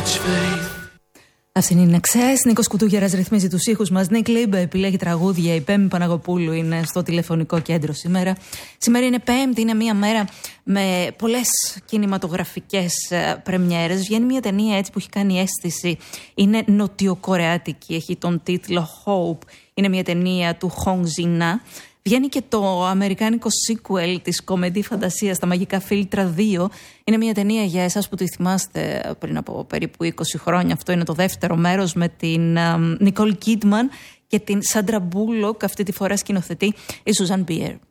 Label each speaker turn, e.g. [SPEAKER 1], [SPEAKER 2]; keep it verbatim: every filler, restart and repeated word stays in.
[SPEAKER 1] Αυτή είναι η Access. Νίκος Κουτούγερας ρυθμίζει τους ήχους μας. Νίκ Λίμπε επιλέγει τραγούδια. Η Πέμπη Παναγοπούλου είναι στο τηλεφωνικό κέντρο σήμερα. Σήμερα είναι Πέμπτη, είναι μια μέρα με πολλές κινηματογραφικές πρεμιέρες. Βγαίνει μια ταινία έτσι που έχει κάνει αίσθηση. Είναι νοτιοκορεάτικη. Έχει τον τίτλο Hope. Είναι μια ταινία του Hong Zina. Βγαίνει και το αμερικάνικο sequel της κομμεντή φαντασίας, τα Μαγικά Φίλτρα δύο. Είναι μια ταινία για εσάς που τη θυμάστε πριν από περίπου είκοσι χρόνια. Αυτό είναι το δεύτερο μέρος με την Νικόλ Κίτμαν και την Σάντρα Μπούλοκ. Αυτή τη φορά σκηνοθετεί η Σουζάν Μπιέρ.